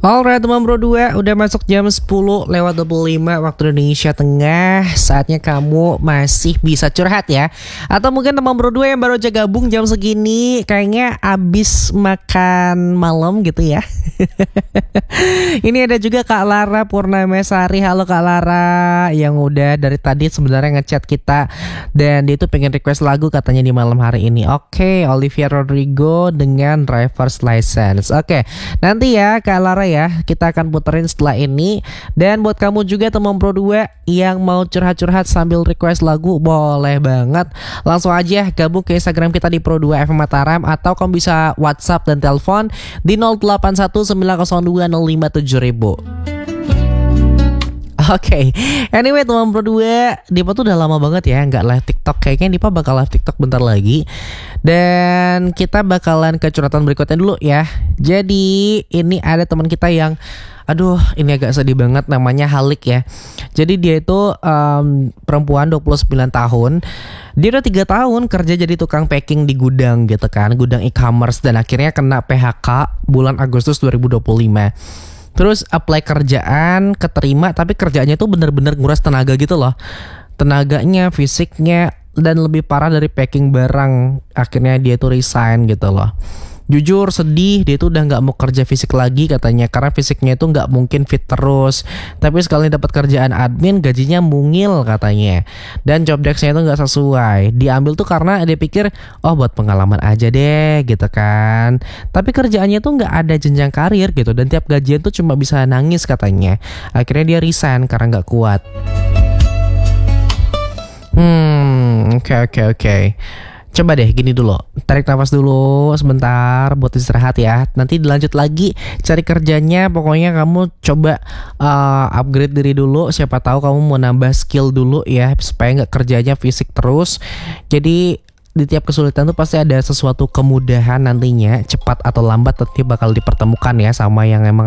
Alright teman bro 2, udah masuk jam 10 lewat 25 waktu Indonesia Tengah. Saatnya kamu masih bisa curhat ya. Atau mungkin teman bro 2 yang baru aja gabung jam segini, kayaknya abis makan malam gitu ya. Ini ada juga Kak Lara Purnamesari. Halo Kak Lara, yang udah dari tadi sebenarnya ngechat kita. Dan dia tuh pengen request lagu katanya di malam hari ini. Oke, Olivia Rodrigo dengan Driver's License. Oke, nanti ya Kak Lara ya, kita akan puterin setelah ini. Dan buat kamu juga teman Pro 2 yang mau curhat-curhat sambil request lagu, boleh banget. Langsung aja gabung ke Instagram kita di Pro 2 FM Mataram, atau kamu bisa WhatsApp dan telepon di 081902057000. Oke, anyway teman Pro 2, Dipa tuh udah lama banget ya nggak live TikTok. Kayaknya Dipa bakal live TikTok bentar lagi. Dan kita bakalan ke curhatan berikutnya dulu ya. Jadi ini ada teman kita yang, aduh ini agak sedih banget, namanya Halik ya. Jadi dia itu perempuan 29 tahun. Dia udah 3 tahun kerja jadi tukang packing di gudang gitu kan, gudang e-commerce. Dan akhirnya kena PHK bulan Agustus 2025. Terus apply kerjaan, keterima, tapi kerjaannya tuh bener-bener nguras tenaga gitu loh. Tenaganya, fisiknya, dan lebih parah dari packing barang. Akhirnya dia tuh resign gitu loh. Jujur sedih, dia tuh udah gak mau kerja fisik lagi katanya, karena fisiknya itu gak mungkin fit terus. Tapi sekali dapat kerjaan admin, gajinya mungil katanya. Dan job desk-nya itu gak sesuai. Diambil tuh karena dia pikir, oh buat pengalaman aja deh gitu kan. Tapi kerjaannya tuh gak ada jenjang karir gitu. Dan tiap gajian tuh cuma bisa nangis katanya. Akhirnya dia resign karena gak kuat. Oke. Coba deh gini dulu, tarik nafas dulu sebentar buat istirahat ya. Nanti dilanjut lagi cari kerjanya. Pokoknya kamu coba upgrade diri dulu. Siapa tahu kamu mau nambah skill dulu ya, supaya nggak kerjanya fisik terus. Jadi di tiap kesulitan tuh pasti ada sesuatu kemudahan nantinya, cepat atau lambat nanti bakal dipertemukan ya sama yang emang